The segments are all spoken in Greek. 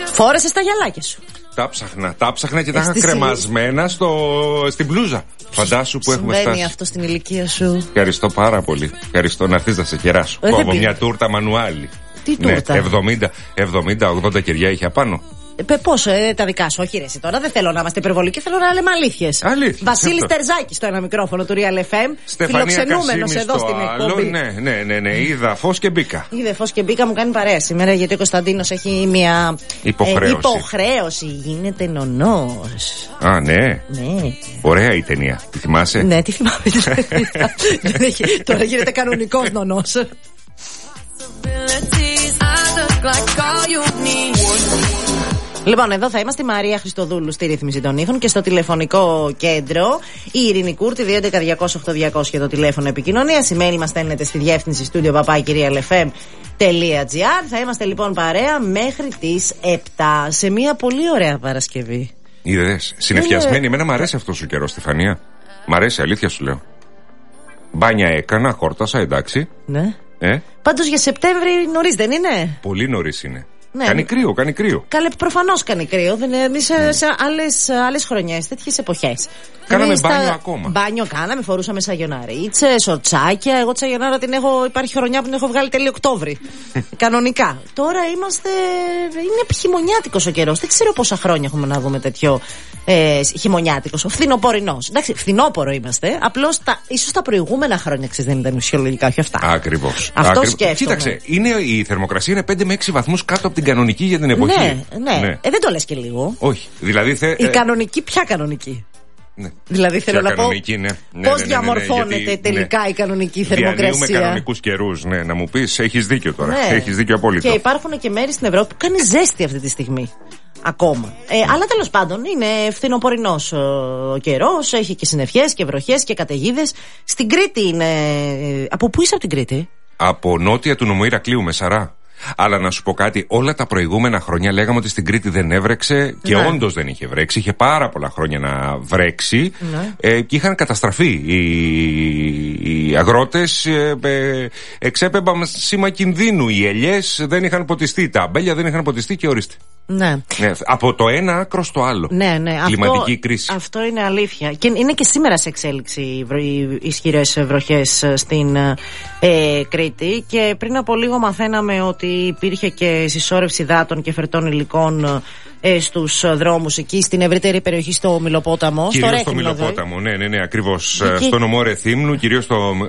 Φόρεσες τα γυαλάκια σου. Τα ψάχνα και τα είχα κρεμασμένα στην μπλούζα. Φαντάσου που έχουμε φτάσει. Συμβαίνει αυτό στην ηλικία σου. Ευχαριστώ πάρα πολύ. Ευχαριστώ να έρθεις να σε κεράσω. Κόβω μια τούρτα μανουάλι. Τι τούρτα? 70-80 κεριά είχε απάνω. Πόσο, τα δικά σου, όχι ρε, εσύ τώρα. Δεν θέλω να είμαστε υπερβολικοί, θέλω να λέμε αλήθειες. Βασίλης Τερζάκης στο ένα μικρόφωνο του Real FM. Φιλοξενούμενος εδώ στην εκπομπή. Ναι. Είδα φως και μπήκα. Είδε φως και μπήκα, μου κάνει παρέα σήμερα γιατί ο Κωνσταντίνος έχει μια υποχρέωση. Γίνεται νονός. Α, ναι. Ωραία η ταινία. Τη θυμάσαι? Ναι, τη θυμάμαι. Τώρα γίνεται κανονικός νονός. Λοιπόν, εδώ θα είμαστε η Μαρία Χριστοδούλου στη ρύθμιση των ήχων και στο τηλεφωνικό κέντρο η Ειρήνη Κούρτη, 211-200-8200 το τηλέφωνο επικοινωνίας. Email μας στέλνετε στη διεύθυνση studio@realfm.gr. Θα είμαστε λοιπόν παρέα μέχρι τις 7 σε μια πολύ ωραία Παρασκευή. Είδες, συνεφιασμένη. Εμένα μ' αρέσει αυτός ο καιρός, Στεφανία. Μ' αρέσει, αλήθεια σου λέω. Μπάνια έκανα, χόρτασα, εντάξει. Ναι. Πάντως για Σεπτέμβρη νωρίς δεν είναι? Πολύ νωρίς είναι. Ναι. Κάνει κρύο. Καλέ, προφανώς κάνει κρύο. Εμείς σε άλλες χρονιές, τέτοιες εποχές. Κάναμε μπάνιο ακόμα. Μπάνιο κάναμε, φορούσαμε σαγιοναρίτσες, σορτσάκια. Εγώ τη σαγιονάρα την έχω, υπάρχει χρονιά που την έχω βγάλει τέλειο Οκτώβρη. Κανονικά. Τώρα είναι χειμωνιάτικος ο καιρός. Δεν ξέρω πόσα χρόνια έχουμε να δούμε τέτοιο χειμωνιάτικος. Ο φθινοπορεινός. Εντάξει, φθινόπορο είμαστε. Απλώς ίσως τα προηγούμενα χρόνια δεν ήταν ουσιολογικά, όχι αυτά. Ακριβώς. Αυτό σκέφτομαι. Κοίταξε, η θερμοκρασία είναι 5 με 6 βαθμούς κάτω από την κανονική για την εποχή. Ναι. Δεν το λες και λίγο. Όχι. Δηλαδή η κανονική, ποια κανονική? Ναι. Δηλαδή θέλω να πω πώς διαμορφώνεται τελικά η κανονική θερμοκρασία. Διανύουμε κανονικούς καιρούς. Ναι, να μου πεις, έχεις δίκιο τώρα. Έχεις δίκιο απόλυτο. Και υπάρχουν και μέρη στην Ευρώπη που κάνει ζέστη αυτή τη στιγμή. Ακόμα. Αλλά τέλος πάντων είναι φθινοπορεινός ο καιρός. Έχει και συννεφιές και βροχές και καταιγίδες. Στην Κρήτη είναι. Από πού είσαι από την Κρήτη? Από νότια του νομού Ηρακλείου, Μεσαρά. Αλλά να σου πω κάτι, όλα τα προηγούμενα χρόνια λέγαμε ότι στην Κρήτη δεν έβρεξε και όντως δεν είχε βρέξει. Είχε πάρα πολλά χρόνια να βρέξει και είχαν καταστραφεί. Οι αγρότες εξέπεμπαν σήμα κινδύνου. Οι ελιές δεν είχαν ποτιστεί, τα αμπέλια δεν είχαν ποτιστεί και ορίστε. Ναι. Από το ένα άκρο στο άλλο. Ναι. Κλιματική κρίση. Αυτό είναι αλήθεια. Και είναι και σήμερα σε εξέλιξη οι ισχυρές βροχές στην Κρήτη. Και πριν από λίγο μαθαίναμε ότι υπήρχε και συσσόρευση υδάτων και φερτών υλικών στους δρόμους εκεί στην ευρύτερη περιοχή στο Μιλοπόταμο. Κυρίως στο Μιλοπόταμο, ναι, ακριβώς. Στο νομό Ρεθύμνου, κυρίως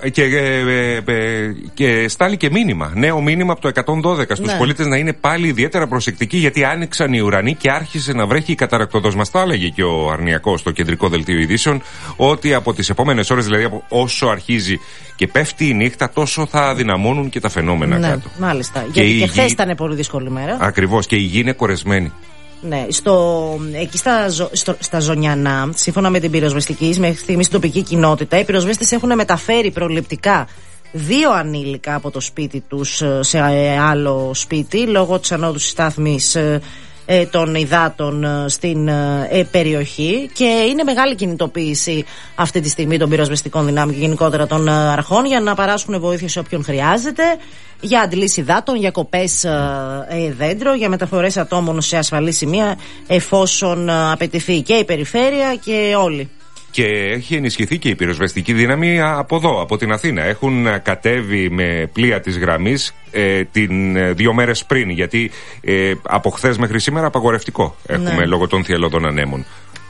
και στάλει και μήνυμα. Νέο μήνυμα από το 112 στους πολίτες να είναι πάλι ιδιαίτερα προσεκτικοί, γιατί άνοιξαν οι ουρανοί και άρχισε να βρέχει καταρακτοδός. Μας τα έλεγε και ο Αρνιακός στο κεντρικό δελτίο ειδήσεων, ότι από τις επόμενες ώρες, δηλαδή όσο αρχίζει και πέφτει η νύχτα, τόσο θα αδυναμώνουν και τα φαινόμενα κάτω. Μάλιστα. Γιατί και χθες ήταν πολύ δύσκολη μέρα. Ακριβώς, και η γη είναι κορεσμένη. Ναι, εκεί στα Ζωνιανά, σύμφωνα με την πυροσβεστική, μέχρι στιγμή στην τοπική κοινότητα, οι πυροσβέστες έχουν μεταφέρει προληπτικά 2 ανήλικα από το σπίτι τους σε άλλο σπίτι λόγω της ανόδου στάθμης των υδάτων στην περιοχή, και είναι μεγάλη κινητοποίηση αυτή τη στιγμή των πυροσβεστικών δυνάμεων και γενικότερα των αρχών για να παράσχουν βοήθεια σε όποιον χρειάζεται, για αντλήση υδάτων, για κοπές δέντρο, για μεταφορές ατόμων σε ασφαλή σημεία εφόσον απαιτηθεί και η περιφέρεια και όλοι. Και έχει ενισχυθεί και η πυροσβεστική δύναμη από εδώ, από την Αθήνα. Έχουν κατέβει με πλοία της γραμμής 2 μέρες πριν, γιατί από χθες μέχρι σήμερα απαγορευτικό έχουμε λόγω των θυελλωδών ανέμων.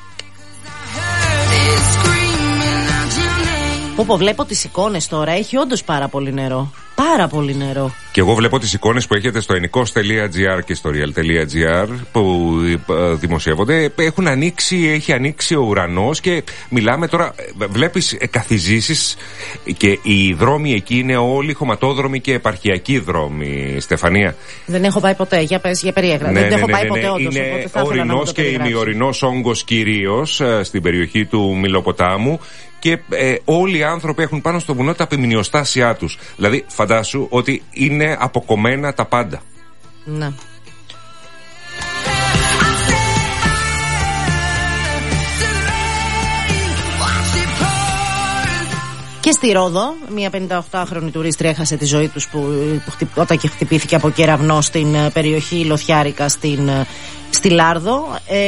Όπου βλέπω τις εικόνες τώρα, έχει όντως πάρα πολύ νερό. Πάρα πολύ νερό. Και εγώ βλέπω τις εικόνες που έχετε στο ennikos.gr και στο real.gr που δημοσιεύονται. Έχει ανοίξει ο ουρανός και μιλάμε τώρα, βλέπεις καθιζήσεις, και οι δρόμοι εκεί είναι όλοι χωματόδρομοι και επαρχιακοί δρόμοι, Στεφανία. Δεν έχω πάει ποτέ, για περιέγρα. Δεν έχω πάει ποτέ όντως. Είναι ορεινός και ημιορεινός όγκος κυρίως στην περιοχή του Μιλοποτάμου. Και όλοι οι άνθρωποι έχουν πάνω στο βουνό τα επιμνηοστάσια τους. Δηλαδή φαντάσου ότι είναι αποκομμένα τα πάντα. Ναι. Και στη Ρόδο, μια 58χρονη τουρίστρια έχασε τη ζωή τους όταν και χτυπήθηκε από κεραυνό στην περιοχή Λοθιάρικα στη Λάρδο.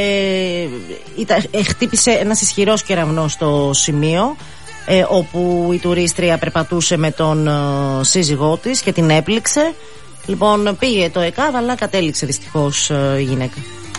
Χτύπησε ένας ισχυρός κεραυνός στο σημείο όπου η τουρίστρια περπατούσε με τον σύζυγό της και την έπληξε. Λοιπόν, πήγε το ΕΚΑΒ, αλλά κατέληξε δυστυχώς η γυναίκα.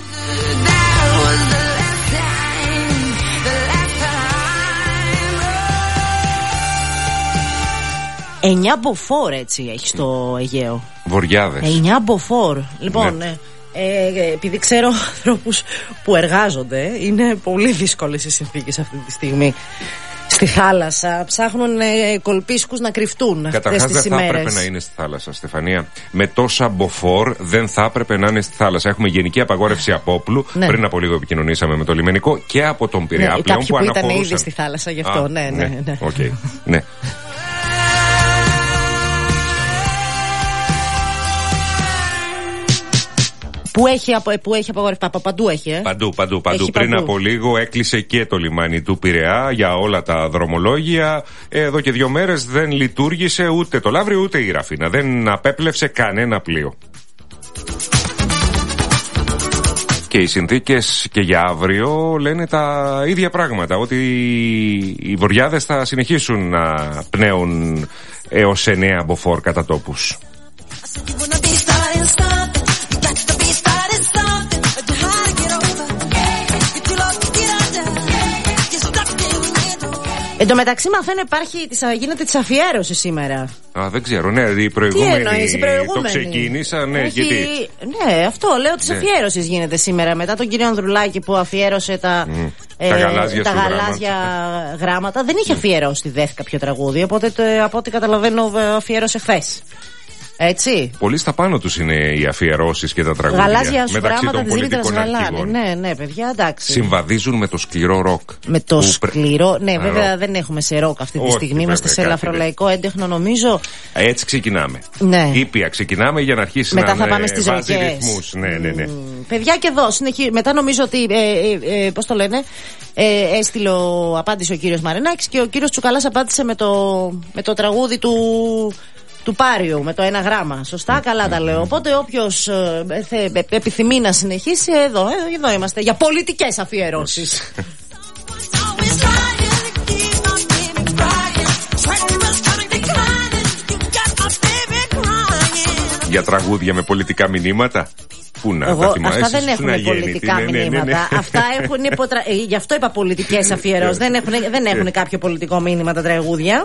9 μποφόρ έτσι έχει στο Αιγαίο. Βοριάδες. 9 μποφόρ. Λοιπόν, ναι. Επειδή ξέρω ανθρώπους που εργάζονται, είναι πολύ δύσκολες οι συνθήκες αυτή τη στιγμή στη θάλασσα. Ψάχνουν κολπίσκους να κρυφτούν. Καταρχάς δεν θα έπρεπε να είναι στη θάλασσα, Στεφανία. Με τόσα μποφόρ δεν θα έπρεπε να είναι στη θάλασσα. Έχουμε γενική απαγόρευση από όπλου. Ναι. Πριν από λίγο επικοινωνήσαμε με το λιμενικό και από τον Πειραιά. Ναι, κάποιοι που ήταν ήδη στη θάλασσα γι' αυτό. Ναι. Okay. Ναι. Που έχει απαγορευτεί, παντού έχει, Παντού. Πριν από λίγο έκλεισε και το λιμάνι του Πειραιά για όλα τα δρομολόγια. Εδώ και 2 μέρες δεν λειτουργήσε ούτε το Λαύριο ούτε η Ραφίνα. Δεν απέπλευσε κανένα πλοίο. Και οι συνθήκες και για αύριο λένε τα ίδια πράγματα. Ότι οι βοριάδες θα συνεχίσουν να πνέουν έως 9 μποφόρ κατά τόπους. Εν τω μεταξύ μαθαίνω γίνεται της αφιέρωσης σήμερα. Δεν ξέρω, ναι, οι προηγούμενοι το ξεκίνησαν, ναι, γιατί... Ναι, αυτό λέω, της αφιέρωσης γίνεται σήμερα. Μετά τον κύριο Ανδρουλάκη που αφιέρωσε τα γαλάζια γράμματα. Δεν είχε αφιερώσει τη ΔΕΘ κάποιο τραγούδι, οπότε από ό,τι καταλαβαίνω αφιέρωσε χθες. Έτσι. Πολύ στα πάνω τους είναι οι αφιερώσεις και τα τραγούδια. Γαλάζια σου γράμματα της Δήμητρας Γαλάνη. Ναι, παιδιά, εντάξει. Συμβαδίζουν με το σκληρό ροκ. Με το σκληρό. Ναι, βέβαια δεν έχουμε σε ροκ αυτή τη στιγμή. Είμαστε σε ελαφρολαϊκό έντεχνο, νομίζω. Έτσι ξεκινάμε. Ναι. Ήπια ξεκινάμε για να αρχίσει μετά να θα πάμε στις ρυθμούς. Ναι. Παιδιά και εδώ. Μετά νομίζω ότι. Πώς το λένε. Απάντησε ο κύριος Μαρινάκης και ο κύριος Τσουκαλάς απάντησε με το τραγούδι του Πάριου με το 1 γράμμα. Σωστά, καλά τα λέω. Οπότε όποιος επιθυμεί να συνεχίσει, εδώ είμαστε για πολιτικές αφιερώσεις. Για τραγούδια με πολιτικά μηνύματα. Πού να τα θυμάσαι. Αυτά δεν έχουν πολιτικά μηνύματα. Ναι. Αυτά έχουν γι' αυτό είπα πολιτικές αφιερώσεις. Δεν έχουν κάποιο πολιτικό μήνυμα τα τραγούδια.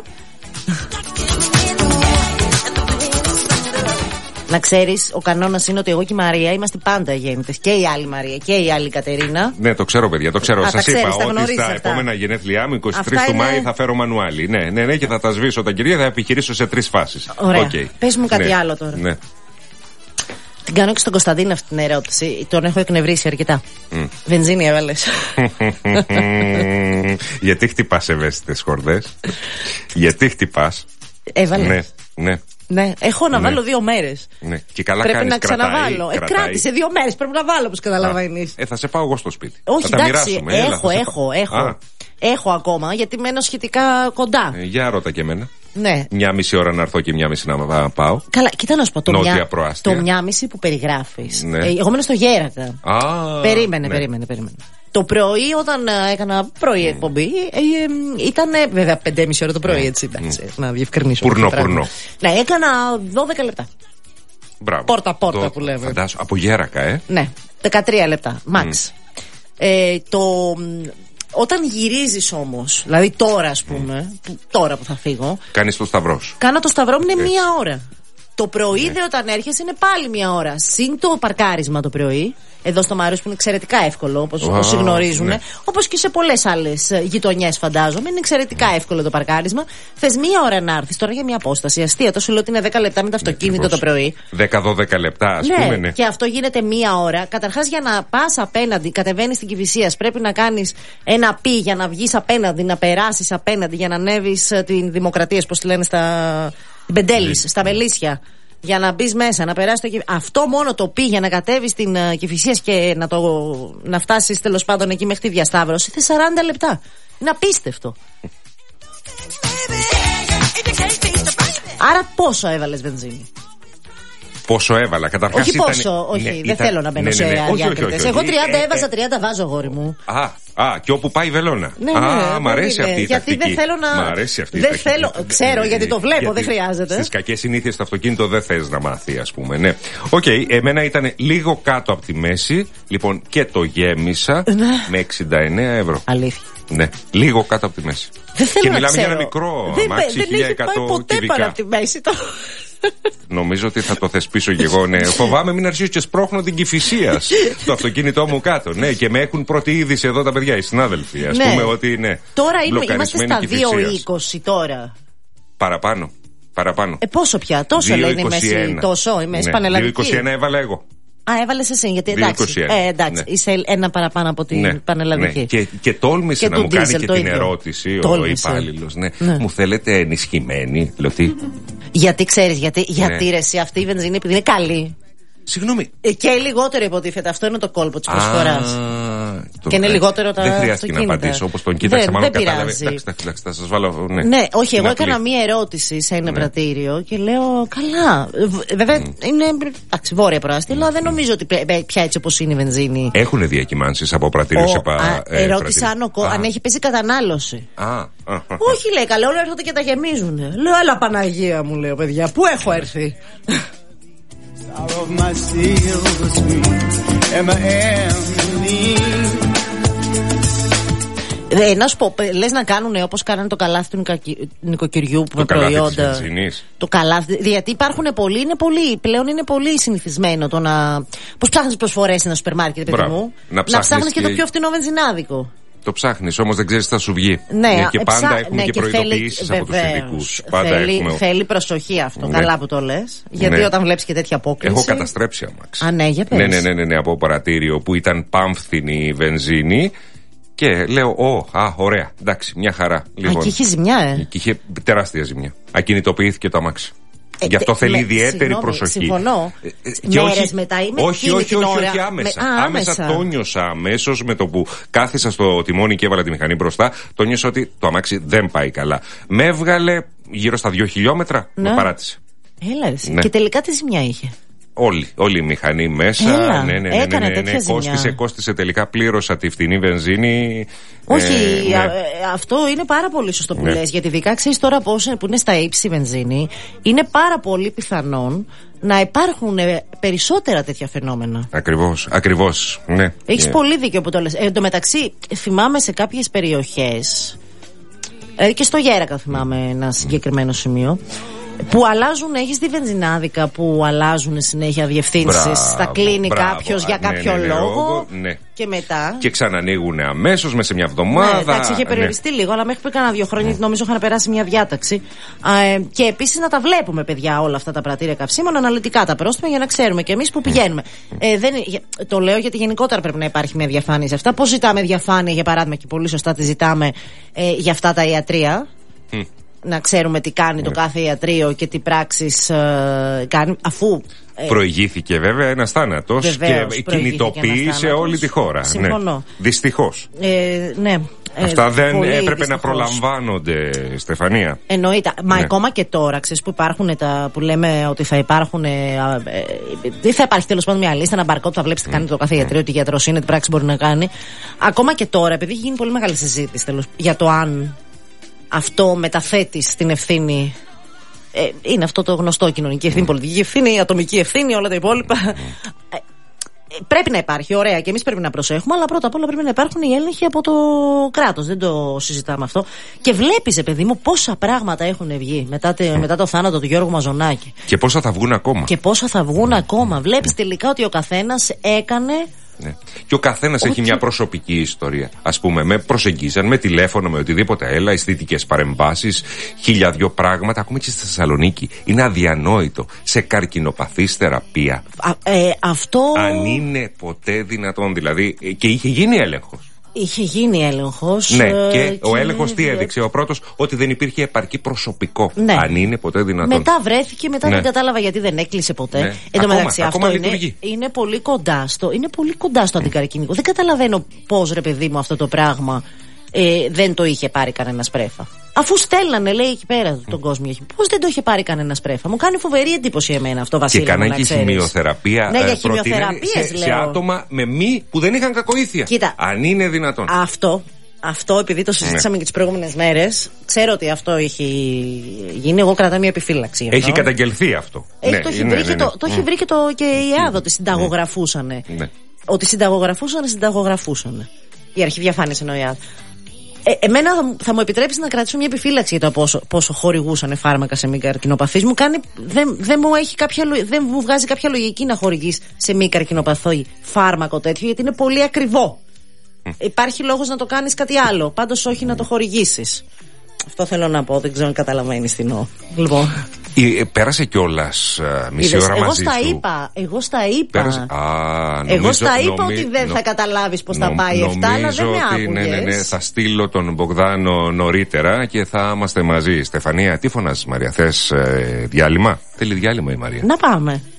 Να ξέρεις, ο κανόνας είναι ότι εγώ και η Μαρία είμαστε πάντα γέννητες. Και η άλλη Μαρία και η άλλη Κατερίνα. Ναι, το ξέρω, παιδιά, το ξέρω. Σας είπα ότι στα επόμενα γενέθλιά μου, 23 του Μάη, θα φέρω μανουάλι. Ναι, και θα τα σβήσω τα κυρία, θα επιχειρήσω σε 3 φάσεις. Ωραία. Πες μου κάτι άλλο τώρα. Ναι. Την κάνω και στον Κωνσταντίνο αυτή την ερώτηση. Τον έχω εκνευρίσει αρκετά. Βενζίνη έβαλες. Γιατί χτυπάς ευαίσθητες χορδές? Γιατί χτυπάς? Έβαλε. Ναι, έχω να βάλω 2 μέρες. Ναι. Και καλά πρέπει κάνεις, να ξαναβάλω. Κράτησε 2 μέρες. Πρέπει να βάλω, όπως καταλαβαίνεις. Θα σε πάω εγώ στο σπίτι. Όχι, θα εντάξει, έχω ακόμα, γιατί μένω σχετικά κοντά. Για ρώτα και εμένα. Ναι. 1,5 ώρα να έρθω και 1,5 να πάω. Καλά, κοίτα να σου πω. Το 1,5 που περιγράφεις. Ναι. Εγώ μένω στο Γέρακα. Περίμενε. Το πρωί, όταν έκανα πρωί εκπομπή, ήταν βέβαια 5,5 ώρα το πρωί, έτσι. Εντάξει, να διευκρινίσω. Πουρνό. Ναι, έκανα 12 λεπτά. Μπράβο. Πόρτα που λέμε. Φαντάσου, από Γέρακα, Ναι, 13 λεπτά, max. Όταν γυρίζεις όμως, δηλαδή τώρα ας πούμε, τώρα που θα φύγω. Κάνεις το σταυρό σου. Κάνω το σταυρό μου, είναι 1 ώρα. Το πρωί όταν έρχεσαι είναι πάλι 1 ώρα. Συν το παρκάρισμα το πρωί. Εδώ στο Μάριος που είναι εξαιρετικά εύκολο, όπως όσοι γνωρίζουν. Ναι. Όπως και σε πολλές άλλες γειτονιές, φαντάζομαι. Είναι εξαιρετικά εύκολο το παρκάρισμα. Θες 1 ώρα να έρθεις τώρα για μια απόσταση. Αστεία, το σου λέω ότι είναι 10 λεπτά με το αυτοκίνητο το πρωί. 10-12 λεπτά, ας πούμε. Ναι. Και αυτό γίνεται 1 ώρα. Καταρχάς, για να πας απέναντι, κατεβαίνεις στην Κηφισίας, πρέπει να κάνεις ένα πι για να βγεις απέναντι, να περάσεις απέναντι, για να ανέβεις την Δημοκρατία, πώς τη λένε στα Μπεντέλης, στα Μελίσια. Για να μπει μέσα, να περάσει το. Αυτό μόνο το πει για να κατέβει στην Κηφισίας και να φτάσει τέλος πάντων εκεί μέχρι τη διασταύρωση. Θε 40 λεπτά. Είναι απίστευτο. Άρα πόσο έβαλες βενζίνη? Πόσο έβαλα, καταρχάς. Όχι πόσο, όχι, δεν θέλω να μπαίνω σε αδιάκριτες. Εγώ 30 έβαζα, 30 βάζω, αγόρι μου. Και όπου πάει η βελόνα. Μ' αρέσει αυτή η τακτική. Γιατί δεν θέλω να. Μ' αρέσει αυτή η τακτική. Ξέρω, γιατί το βλέπω, δεν χρειάζεται. Στις κακές συνήθειες στο αυτοκίνητο δεν θες να μάθει, ας πούμε. Ναι. Εμένα ήταν λίγο κάτω από τη μέση, λοιπόν, και το γέμισα με 69 ευρώ. Αλήθεια. Ναι, λίγο κάτω από τη μέση. Και μιλάμε για ένα μικρό αμάξι, 1100 ποτέ κυβικά. πάνω από τη μέση το. Νομίζω ότι θα το θεσπίσω κι εγώ, ναι. Φοβάμαι μην αρχίσω και σπρώχνω την Κηφισία στο αυτοκίνητό μου κάτω. Ναι, και με έχουν πρώτη είδηση εδώ τα παιδιά, οι συνάδελφοι. Ας πούμε ότι ναι. Τώρα είμαστε στα 2,20 τώρα. Παραπάνω. Πόσο πια, τόσο λέει η μέση. Τόσο, η μέση πανελλαδική. 2,21 έβαλα εγώ. Έβαλες εσύ, γιατί εντάξει. Εντάξει, είσαι ένα παραπάνω από την πανελλαδική. Ναι. Και τόλμησε να μου κάνει και την ερώτηση ο υπάλληλος. Ναι. Μου θέλετε ενισχυμένη, λέω τι. Γιατί ξέρεις, γιατί ρε εσύ, αυτή η βενζίνη επειδή είναι καλή. Συγγνώμη. Και λιγότερο υποτίθεται. Αυτό είναι το κόλπο της προσφοράς. Και είναι λιγότερο τα. Δεν χρειάστηκε να απαντήσω όπως τον κοίταξα, μάλλον κατάλαβε. Εντάξει, θα σας βάλω. Ναι, όχι, εγώ έκανα μία ερώτηση σε ένα πρατήριο και λέω καλά. Βέβαια είναι βόρεια προάστια, αλλά δεν νομίζω ότι πια έτσι όπως είναι η βενζίνη. Έχουν διακυμάνσεις από πρατήριο σε πρατήριο. Ερώτησα αν έχει πέσει κατανάλωση. Όχι, λέει, καλά, όλα έρχονται και τα γεμίζουν. Λέω, αλλά Παναγία μου, λέω, παιδιά, πού έχω έρθει. Να σου πω, λες να κάνουν όπως κάνανε το καλάθι του νοικοκυριού με προϊόντα. Το καλάθι, γιατί υπάρχουν πλέον είναι πολύ συνηθισμένο το να. Πώς ψάχνεις προσφορές σε ένα σούπερ μάρκετ, παιδί μου. Να ψάχνεις και το πιο φθηνό βενζινάδικο. Το ψάχνεις, όμως δεν ξέρεις τι θα σου βγει. Ναι, και πάντα έχουμε και προειδοποιήσεις από τους ειδικούς. Θέλει προσοχή αυτό. Καλά που το λες. Γιατί όταν βλέπεις και τέτοια απόκληση. Έχω καταστρέψει αμάξι. Ναι, για πες. Ναι, από παρατήριο που ήταν πάμφθινη βενζίνη. Και λέω, ωραία, εντάξει, μια χαρά. Λοιπόν, και είχε ζημιά, Και είχε τεράστια ζημιά. Ακινητοποιήθηκε το αμάξι. Γι' αυτό θέλει ιδιαίτερη προσοχή. Συμφωνώ. Μέρες μετά ή όχι, άμεσα το νιώσα αμέσως με το που κάθισα στο τιμόνι και έβαλα τη μηχανή μπροστά. Το νιώσα ότι το αμάξι δεν πάει καλά. Με έβγαλε γύρω στα 2 χιλιόμετρα, με παράτησε. Έλα, ναι. Και τελικά τι ζημιά είχε? Όλη η μηχανή μέσα. Ναι. Κόστισε τελικά, πλήρωσα τη φθηνή βενζίνη. Όχι, αυτό είναι πάρα πολύ σωστό που λες. Γιατί ειδικά ξέρεις τώρα που είναι στα ύψη βενζίνη, είναι πάρα πολύ πιθανόν να υπάρχουν περισσότερα τέτοια φαινόμενα. Ακριβώς. Ναι. Έχεις πολύ δίκιο που το λες. Εν τω μεταξύ, θυμάμαι σε κάποιες περιοχές, και στο Γέρακα θυμάμαι ένα συγκεκριμένο σημείο, που αλλάζουν, έχεις δει βενζινάδικα που αλλάζουν συνέχεια διευθύνσεις. Τα κλείνει κάποιος για κάποιο λόγο. Ναι. Και μετά. Και ξανανοίγουν αμέσως μέσα σε μια εβδομάδα. Ναι, εντάξει, είχε περιοριστεί λίγο, αλλά μέχρι πριν κάνα 2 χρόνια νομίζω είχαν περάσει μια διάταξη. Και επίσης να τα βλέπουμε, παιδιά, όλα αυτά τα πρατήρια καυσίμων, αναλυτικά τα πρόστιμα για να ξέρουμε και εμείς που πηγαίνουμε. Το λέω γιατί γενικότερα πρέπει να υπάρχει μια διαφάνεια σε αυτά. Πώς ζητάμε διαφάνεια, για παράδειγμα, και πολύ σωστά τη ζητάμε για αυτά τα ιατρεία. Να ξέρουμε τι κάνει το κάθε ιατρείο και τι πράξεις κάνει, αφού προηγήθηκε βέβαια ένας θάνατος και κινητοποίησε όλη τη χώρα. Συμφωνώ. Ναι. Δυστυχώς. Ναι. Αυτά δεν έπρεπε να προλαμβάνονται, Στεφανία. Εννοείται. Μα ακόμα και τώρα, ξέρεις που υπάρχουν που λέμε ότι θα υπάρχουν. Δεν θα υπάρχει τέλος πάντων μια λίστα, ένα μπαρκό που θα βλέπεις τι κάνει το κάθε ιατρείο, τι γιατρός είναι, τι πράξη μπορεί να κάνει. Ακόμα και τώρα, επειδή έχει γίνει πολύ μεγάλη συζήτηση για το αν αυτό μεταθέτει στην ευθύνη. Είναι αυτό το γνωστό, κοινωνική ευθύνη, πολιτική ευθύνη, ατομική ευθύνη, όλα τα υπόλοιπα. Πρέπει να υπάρχει, ωραία, και εμείς πρέπει να προσέχουμε, αλλά πρώτα απ' όλα πρέπει να υπάρχουν οι έλεγχοι από το κράτος. Δεν το συζητάμε αυτό. Και βλέπεις, παιδί μου, πόσα πράγματα έχουν βγει μετά το θάνατο του Γιώργου Μαζονάκη. Και πόσα θα βγουν ακόμα. Βλέπεις τελικά ότι ο καθένας έκανε. Ναι. Και ο καθένας έχει μια προσωπική ιστορία. Ας πούμε, με προσεγγίζαν με τηλέφωνο, με οτιδήποτε, αισθητικές παρεμβάσεις, 1002 πράγματα. Ακόμα και στη Θεσσαλονίκη. Είναι αδιανόητο. Σε καρκινοπαθής θεραπεία. Αυτό. Αν είναι ποτέ δυνατόν, δηλαδή. Και είχε γίνει έλεγχος. Είχε γίνει έλεγχος. Ναι, και ο έλεγχος τι έδειξε? Ο πρώτος, ότι δεν υπήρχε επαρκή προσωπικό. Ναι. Αν είναι ποτέ δυνατόν. Μετά βρέθηκε, δεν κατάλαβα γιατί δεν έκλεισε ποτέ. Ναι. Εν τω μεταξύ, αυτό είναι πολύ κοντά στο αντικαρκινικό. Δεν καταλαβαίνω πώς, ρε παιδί μου, αυτό το πράγμα δεν το είχε πάρει κανένας πρέφα. Αφού στέλνανε, λέει, εκεί πέρα τον κόσμο. Πώς δεν το είχε πάρει κανένας πρέφα? Μου κάνει φοβερή εντύπωση εμένα αυτό, Βασίλη. Και κάνανε και χημειοθεραπεία. Ναι, για χημειοθεραπείες, σε άτομα με μη που δεν είχαν κακοήθεια. Κοίτα, αν είναι δυνατόν. Αυτό, επειδή το συζήτησαμε και τις προηγούμενες μέρες, ξέρω ότι αυτό έχει γίνει. Εγώ κρατάω μια επιφύλαξη. Έχει καταγγελθεί αυτό. Το έχει βρει και η ΕΑΔ ότι συνταγογραφούσανε. Ότι συνταγογραφούσανε. Η αρχή διαφάνειας εννοεί η ΕΑΔ. Εμένα θα μου επιτρέψει να κρατήσω μια επιφύλαξη για το πόσο χορηγούσαν φάρμακα σε μη καρκινοπαθείς. Δεν μου βγάζει κάποια λογική να χορηγείς σε μη καρκινοπαθή φάρμακο τέτοιο, γιατί είναι πολύ ακριβό. Υπάρχει λόγος να το κάνεις κάτι άλλο. Πάντως όχι να το χορηγήσεις. Αυτό θέλω να πω. Δεν ξέρω αν καταλαβαίνεις τι εννοώ. Λοιπόν. Πέρασε κιόλας μισή ώρα μαζί σου. Εγώ στα είπα. Εγώ στα είπα ότι δεν θα καταλάβεις πώς θα πάει αυτά, αλλά δεν με άκουγες. Ναι, θα στείλω τον Μπογδάνο νωρίτερα και θα είμαστε μαζί. Στεφανία, τι φωνάζεις, Μαρία? Θες διάλειμμα? Θέλει διάλειμμα η Μαρία. Να πάμε.